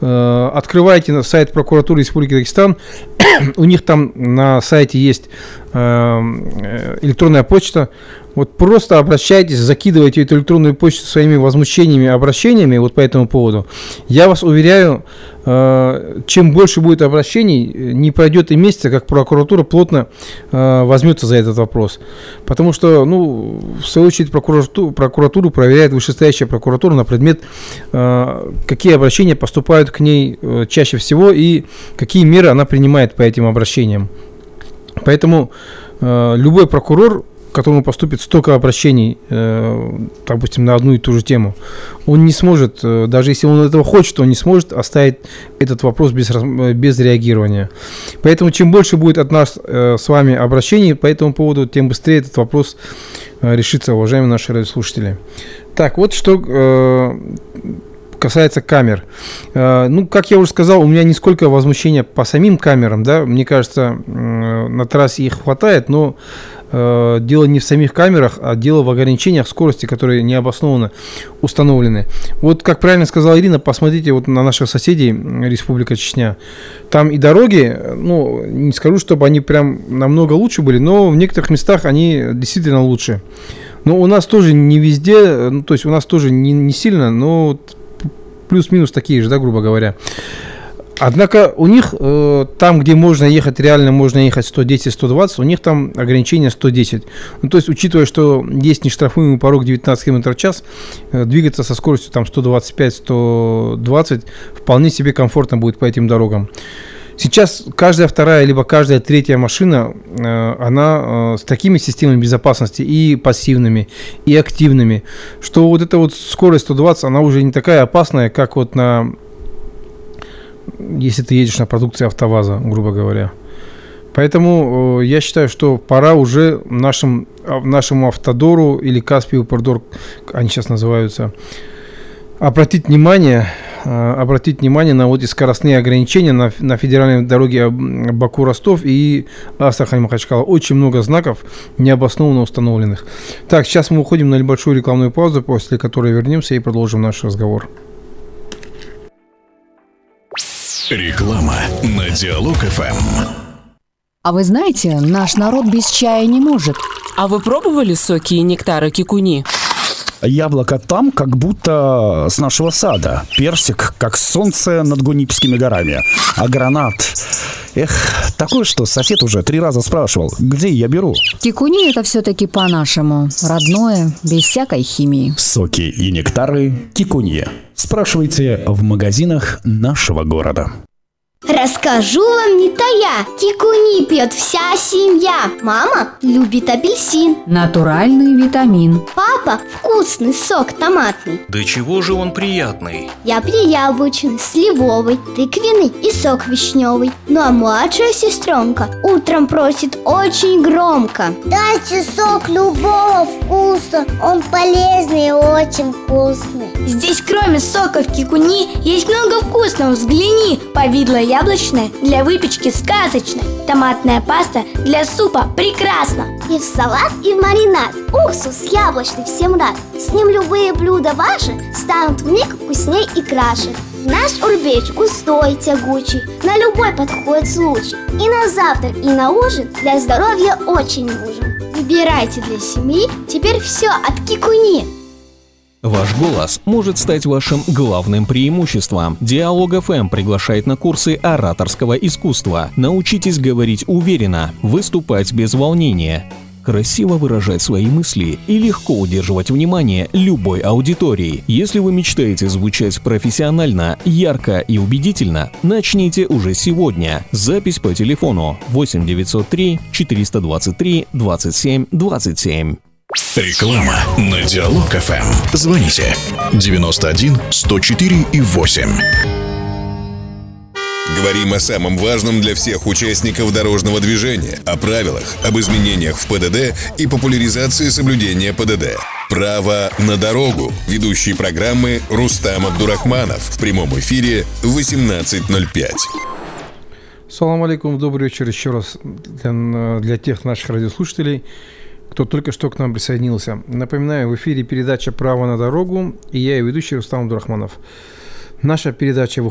открываете сайт прокуратуры Республики Дагестан, у них там на сайте есть электронная почта. Вот просто обращайтесь, закидывайте эту электронную почту своими возмущениями, обращениями вот по этому поводу. Я вас уверяю, чем больше будет обращений, не пройдет и месяца, как прокуратура плотно возьмется за этот вопрос. Потому что, в свою очередь, прокуратуру проверяет вышестоящая прокуратура на предмет, какие обращения поступают к ней чаще всего и какие меры она принимает по этим обращениям. Поэтому любой прокурор, к которому поступит столько обращений, допустим, на одну и ту же тему, он не сможет, даже если он этого хочет, он не сможет оставить этот вопрос без реагирования. Поэтому чем больше будет от нас с вами обращений по этому поводу, тем быстрее этот вопрос решится, уважаемые наши радиослушатели. Так, вот что касается камер. Как я уже сказал, у меня не сколько возмущения по самим камерам, да, мне кажется, на трассе их хватает, но дело не в самих камерах, а дело в ограничениях скорости, которые необоснованно установлены. Вот, как правильно сказала Ирина, посмотрите вот на наших соседей, Республика Чечня. Там и дороги, не скажу, чтобы они прям намного лучше были, но в некоторых местах они действительно лучше. Но у нас тоже не везде, то есть у нас тоже не сильно, но плюс-минус такие же, да, грубо говоря. Однако у них там, где можно ехать, реально можно ехать 110-120, у них там ограничение 110. То есть, учитывая, что есть нештрафуемый порог 19 км в час, двигаться со скоростью там 125-120 вполне себе комфортно будет по этим дорогам. Сейчас каждая вторая, либо каждая третья машина, она с такими системами безопасности и пассивными, и активными, что вот эта вот скорость 120, она уже не такая опасная, как вот если ты едешь на продукции АвтоВАЗа, грубо говоря. Поэтому я считаю, что пора уже нашему Автодору или Каспий-Упордор, они сейчас называются, обратить внимание на вот эти скоростные ограничения на федеральной дороге Баку-Ростов и Астрахань-Махачкала. Очень много знаков необоснованно установленных. Так, сейчас мы уходим на небольшую рекламную паузу, после которой вернемся и продолжим наш разговор. Реклама на Диалог ФМ. А вы знаете, наш народ без чая не может. А вы пробовали соки и нектары кикуни? Яблоко там, как будто с нашего сада. Персик, как солнце над Гунипскими горами. А гранат... такое что, сосед уже 3 раза спрашивал, где я беру. Кикуни — это все-таки по-нашему. Родное, без всякой химии. Соки и нектары Кикуни. Спрашивайте в магазинах нашего города. Расскажу вам не тая, кикуни пьет вся семья. Мама любит апельсин, натуральный витамин. папа вкусный сок томатный. Да чего же он приятный? Я яблочный, сливовый, тыквенный и сок вишневый. Ну а младшая сестренка утром просит очень громко: дайте сок любого вкуса, он полезный и очень вкусный. Здесь кроме соков кикуни есть много вкусного, взгляни. Повидло яблочное для выпечки сказочно. Томатная паста для супа прекрасно. И в салат, и в маринад. Уксус яблочный всем рад. С ним любые блюда ваши станут вмиг вкусней и краше. Наш урбеч густой, тягучий, на любой подходит случай. И на завтрак, и на ужин для здоровья очень нужен. Выбирайте для семьи теперь все от кикуни. Ваш голос может стать вашим главным преимуществом. Диалог ФМ приглашает на курсы ораторского искусства. Научитесь говорить уверенно, выступать без волнения, красиво выражать свои мысли и легко удерживать внимание любой аудитории. Если вы мечтаете звучать профессионально, ярко и убедительно, начните уже сегодня. Запись по телефону 8 903 423 27 27. Реклама на Диалог ФМ. Звоните 91 104 и 8. Говорим о самом важном для всех участников дорожного движения, о правилах, об изменениях в ПДД и популяризации соблюдения ПДД. Право на дорогу. Ведущий программы Рустам Абдурахманов. В прямом эфире в 18:05. Салам алейкум, добрый вечер еще раз для тех наших радиослушателей, кто только что к нам присоединился. Напоминаю, в эфире передача «Право на дорогу» и я, ее ведущий Рустам Абдурахманов. Наша передача выходит